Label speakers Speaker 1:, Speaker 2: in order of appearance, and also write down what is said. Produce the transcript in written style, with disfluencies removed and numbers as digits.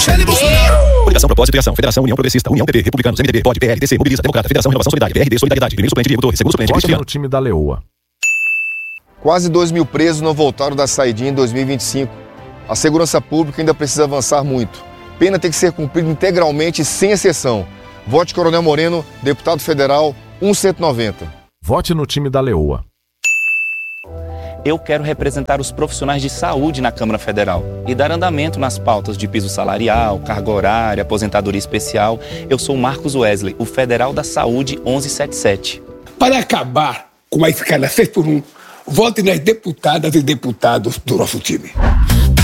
Speaker 1: Michele Bolsonaro.
Speaker 2: Coligação, propósito e ação. Federação, União Progressista, União PP, Republicanos, MDB, POD, PL, DC, Mobiliza, Democrata, Federação, Renovação Solidária, PRD, Solidariedade, primeiro suplente, Diego Torres, segundo suplente,
Speaker 3: Vote
Speaker 2: Cristiano.
Speaker 3: no time da Leoa.
Speaker 4: Quase 2 mil presos não voltaram da saidinha em 2025. A segurança pública ainda precisa avançar muito. Pena tem que ser cumprida integralmente, sem exceção. Vote Coronel Moreno, deputado federal, 190.
Speaker 3: Vote no time da Leoa.
Speaker 5: Eu quero representar os profissionais de saúde na Câmara Federal e dar andamento nas pautas de piso salarial, carga horária, aposentadoria especial. Eu sou Marcos Wesley, o Federal da Saúde 1177.
Speaker 1: Para acabar com a escala 6x1, vote nas deputadas e deputados do nosso time.